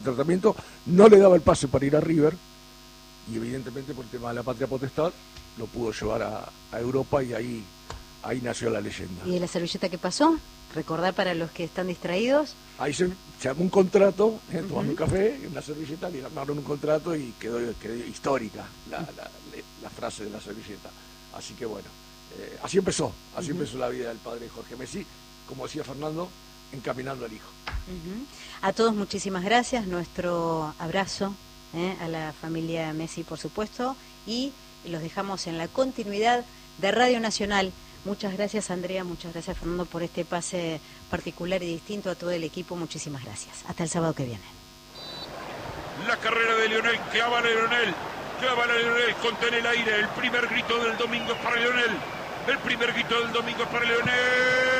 tratamiento, no le daba el pase para ir a River, y evidentemente por el tema de la patria potestad, lo pudo llevar a Europa y ahí nació la leyenda. ¿Y de la servilleta qué pasó? Recordar para los que están distraídos. Ahí se armó un contrato, tomando un café, en una servilleta, le armaron un contrato y quedó histórica la frase de la servilleta. Así que bueno, así empezó la vida del padre Jorge Messi, como decía Fernando, encaminando al hijo. A todos muchísimas gracias, nuestro abrazo a la familia Messi, por supuesto, y los dejamos en la continuidad de Radio Nacional. Muchas gracias, Andrea, muchas gracias, Fernando, por este pase particular y distinto. A todo el equipo, muchísimas gracias. Hasta el sábado que viene. La carrera de Lionel, clava Lionel, contén el aire. El primer grito del domingo es para Lionel. El primer grito del domingo es para Lionel.